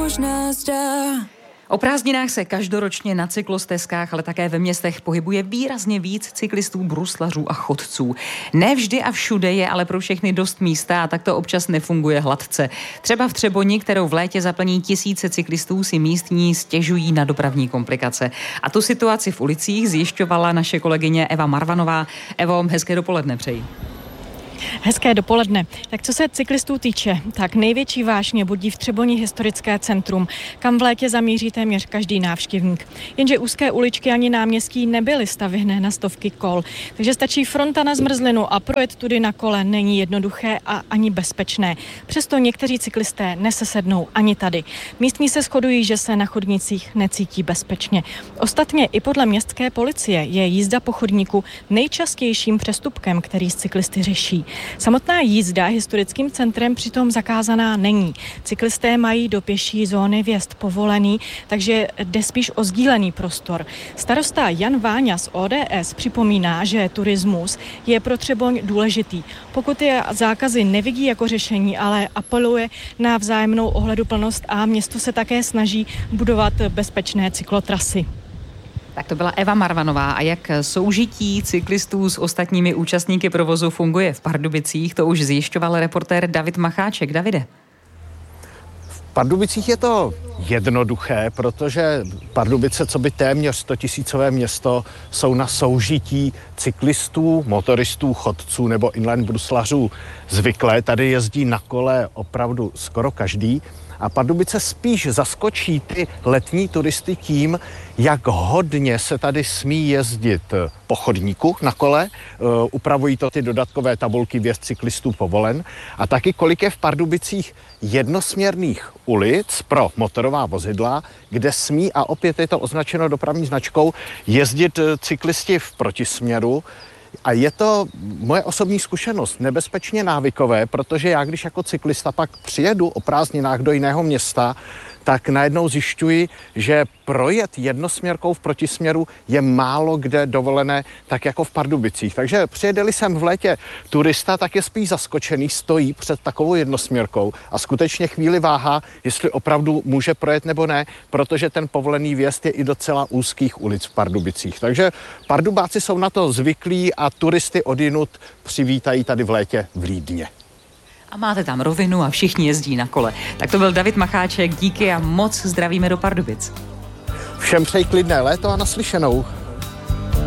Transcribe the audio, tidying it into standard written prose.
možnost. O prázdninách se každoročně na cyklostezkách, ale také ve městech pohybuje výrazně víc cyklistů, bruslařů a chodců. Ne vždy a všude je ale pro všechny dost místa a tak to občas nefunguje hladce. Třeba v Třeboni, kterou v létě zaplní tisíce cyklistů, si místní stěžují na dopravní komplikace. A tu situaci v ulicích zjišťovala naše kolegyně Eva Marvanová. Evo, hezké dopoledne přeji. Hezké dopoledne. Tak co se cyklistů týče, tak největší vášně budí v Třeboni historické centrum, kam v létě zamíří téměř každý návštěvník. Jenže úzké uličky ani náměstí nebyly stavěné na stovky kol, takže stačí fronta na zmrzlinu a projet tudy na kole není jednoduché a ani bezpečné. Přesto někteří cyklisté nesesednou ani tady. Místní se shodují, že se na chodnících necítí bezpečně. Ostatně i podle městské policie je jízda po chodníku nejčastějším přestupkem, který cyklisty řeší. Samotná jízda historickým centrem přitom zakázaná není. Cyklisté mají do pěší zóny vjezd povolený, takže jde spíš o sdílený prostor. Starosta Jan Váňa z ODS připomíná, že turismus je pro Třeboň důležitý. Pokud je zákazy nevidí jako řešení, ale apeluje na vzájemnou ohleduplnost a město se také snaží budovat bezpečné cyklotrasy. Tak to byla Eva Marvanová. A jak soužití cyklistů s ostatními účastníky provozu funguje v Pardubicích, to už zjišťoval reportér David Macháček. Davide. V Pardubicích je to jednoduché, protože Pardubice, co by téměř 100tisícové město, jsou na soužití cyklistů, motoristů, chodců nebo inline bruslařů zvyklé. Tady jezdí na kole opravdu skoro každý. A Pardubice spíš zaskočí ty letní turisty tím, jak hodně se tady smí jezdit po chodníku na kole. Upravují to ty dodatkové tabulky vjezd cyklistů povolen. A taky kolik je v Pardubicích jednosměrných ulic pro motorová vozidla, kde smí, a opět je to označeno dopravní značkou, jezdit cyklisti v protisměru. A je to moje osobní zkušenost, nebezpečně návykové, protože já, když jako cyklista pak přijedu o prázdninách do jiného města, tak najednou zjišťuji, že projet jednosměrkou v protisměru je málo kde dovolené, tak jako v Pardubicích. Takže přijede-li sem v létě turista, tak je spíš zaskočený, stojí před takovou jednosměrkou a skutečně chvíli váhá, jestli opravdu může projet nebo ne, protože ten povolený vjezd je i docela úzkých ulic v Pardubicích. Takže Pardubáci jsou na to zvyklí a turisty odjinud přivítají tady v létě v Lídně. A máte tam rovinu a všichni jezdí na kole. Tak to byl David Macháček, díky a moc zdravíme do Pardubic. Všem přeji klidné léto a naslyšenou.